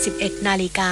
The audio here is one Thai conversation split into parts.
11 นาฬิกา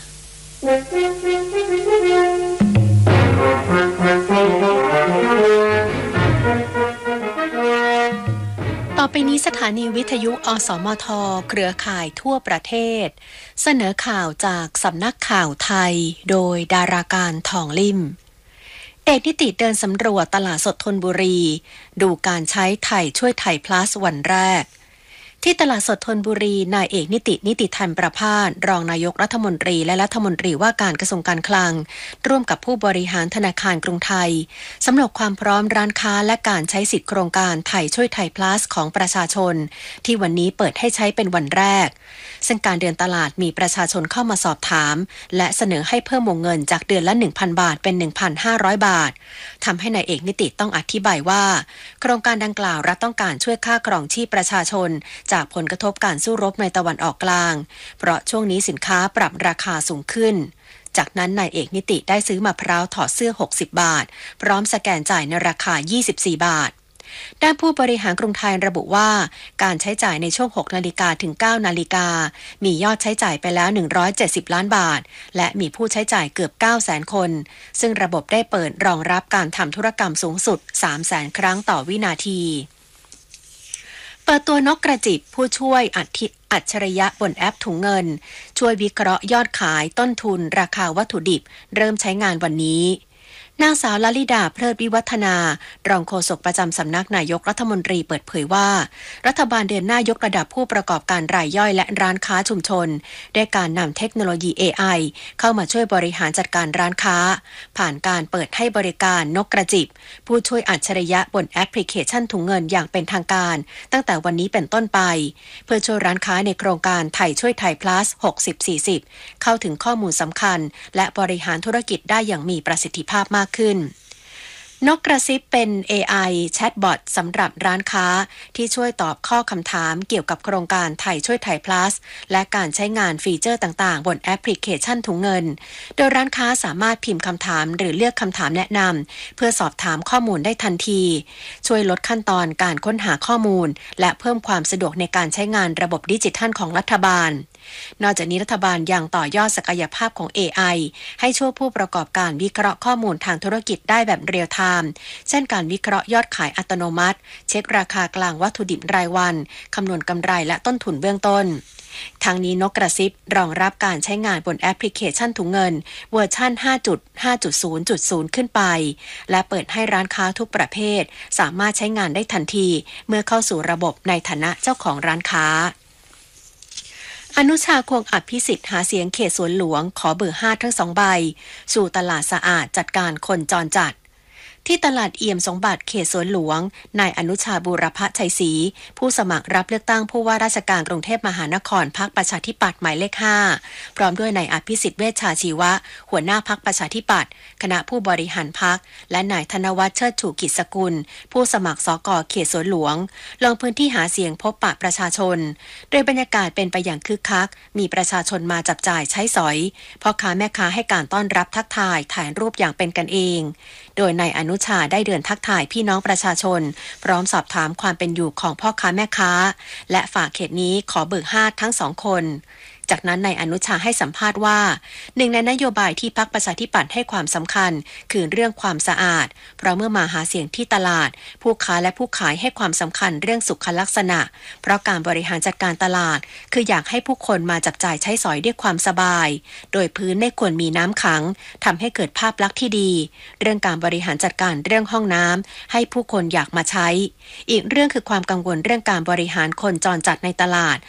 ต่อไปนี้สถานีวิทยุอสมทเครือข่ายทั่วประเทศเสนอข่าวจากสำนักข่าวไทยโดยดาราการทองลิ่มเอกนิติเดินสำรวจตลาดสดธนบุรีดูการใช้ไทยช่วยไทยพลัสวันแรกที่ตลาดสดธนบุรีนายเอกนิติธรรมประภาสรองนายกรัฐมนตรีและรัฐมนตรีว่าการกระทรวงการคลังร่วมกับผู้บริหารธนาคารกรุงไทยสำรวจความพร้อมร้านค้าและการใช้สิทธิโครงการไทยช่วยไทยพลัสของประชาชนที่วันนี้เปิดให้ใช้เป็นวันแรกซึ่งการเดินตลาดมีประชาชนเข้ามาสอบถามและเสนอให้เพิ่มวงเงินจากเดือนละ 1,000 บาทเป็น 1,500 บาททำให้นายเอกนิติต้องอธิบายว่าโครงการดังกล่าวรัฐต้องการช่วยค่าครองชีพประชาชนจากผลกระทบการสู้รบในตะวันออกกลางเพราะช่วงนี้สินค้าปรับราคาสูงขึ้นจากนั้นนายเอกนิติได้ซื้อมะพร้าวถอดเสื้อ60 บาทพร้อมสแกนจ่ายในราคา24 บาทด้านผู้บริหารกรุงไทยระบุว่าการใช้จ่ายในช่วง 6 นาฬิกาถึง 9 นาฬิกามียอดใช้จ่ายไปแล้ว170 ล้านบาทและมีผู้ใช้จ่ายเกือบ 900,000 คนซึ่งระบบได้เปิดรองรับการทำธุรกรรมสูงสุด 300,000 ครั้งต่อวินาทีเปิดตัวนกกระจิบผู้ช่วยอัจฉริยะบนแอปถุงเงินช่วยวิเคราะห์ยอดขายต้นทุนราคาวัตถุดิบเริ่มใช้งานวันนี้นางสาวลลิดาเพลิดวิวัฒนารองโฆษกประจำสำนักนายกรัฐมนตรีเปิดเผยว่ารัฐบาลเดินหน้ายกระดับผู้ประกอบการรายย่อยและร้านค้าชุมชนด้วยการนำเทคโนโลยี AI เข้ามาช่วยบริหารจัดการร้านค้าผ่านการเปิดให้บริการนกกระจิบผู้ช่วยอัจฉริยะบนแอปพลิเคชันถุงเงินอย่างเป็นทางการตั้งแต่วันนี้เป็นต้นไปเพื่อช่วยร้านค้าในโครงการไทยช่วยไทย plus 60-40 เข้าถึงข้อมูลสำคัญและบริหารธุรกิจได้อย่างมีประสิทธิภาพมากขึ้นนกกระซิบเป็น AI แชทบอทสำหรับร้านค้าที่ช่วยตอบข้อคำถามเกี่ยวกับโครงการไทยช่วยไทย plus และการใช้งานฟีเจอร์ต่างๆบนแอปพลิเคชันถุงเงินโดยร้านค้าสามารถพิมพ์คำถามหรือเลือกคำถามแนะนำเพื่อสอบถามข้อมูลได้ทันทีช่วยลดขั้นตอนการค้นหาข้อมูลและเพิ่มความสะดวกในการใช้งานระบบดิจิทัลของรัฐบาลนอกจากนี้รัฐบาลยังต่อยอดศักยภาพของ AI ให้ช่วยผู้ประกอบการวิเคราะห์ข้อมูลทางธุรกิจได้แบบเรียลไทม์เช่นการวิเคราะห์ยอดขายอัตโนมัติเช็คราคากลางวัตถุดิบรายวันคำนวณกำไรและต้นทุนเบื้องต้นทางนี้นกกระซิบรองรับการใช้งานบนแอปพลิเคชันถุงเงินเวอร์ชัน 5.5.0.0 ขึ้นไปและเปิดให้ร้านค้าทุกประเภทสามารถใช้งานได้ทันทีเมื่อเข้าสู่ระบบในฐานะเจ้าของร้านค้าอนุชาคงอภิสิทธิ์หาเสียงเขตสวนหลวงขอเบอร์5ทั้ง2ใบสู่ตลาดสะอาดจัดการคนจรจัดที่ตลาดเอี่ยมสมบัติเขตสวนหลวงนายอนุชาบูรพชัยศรีผู้สมัครรับเลือกตั้งผู้ว่าราชการกรุงเทพมหานครพรรคประชาธิปัตย์หมายเลข5พร้อมด้วยนายอภิสิทธิ์เวชชาชีวะหัวหน้าพรรคประชาธิปัตย์คณะผู้บริหารพรรคและนายธนวัฒน์เชิดชูกิจสกุลผู้สมัครสก.เขตสวนหลวงลงพื้นที่หาเสียงพบปะประชาชนโดยบรรยากาศเป็นไปอย่างคึกคักมีประชาชนมาจับจ่ายใช้สอยพ่อค้าแม่ค้าให้การต้อนรับทักทายถ่ายรูปอย่างเป็นกันเองโดยนายอนุชาได้เดินทักทายพี่น้องประชาชนพร้อมสอบถามความเป็นอยู่ของพ่อค้าแม่ค้าและฝากเขตนี้ขอเบิก5ทั้ง2คนจากนั้นนายอนุชาให้สัมภาษณ์ว่าหนึ่งในนโยบายที่พรรคประชาธิปัตย์ให้ความสำคัญคือเรื่องความสะอาดเพราะเมื่อมาหาเสียงที่ตลาดผู้ค้าและผู้ขายให้ความสำคัญเรื่องสุขลักษณะเพราะการบริหารจัดการตลาดคืออยากให้ผู้คนมาจับจ่ายใช้สอยด้วยความสบายโดยพื้นไม่ควรมีน้ำขังทำให้เกิดภาพลักษณ์ที่ดีเรื่องการบริหารจัดการเรื่องห้องน้ำให้ผู้คนอยากมาใช้อีกเรื่องคือความกังวลเรื่องการบริหารคนจรจัดในตลาด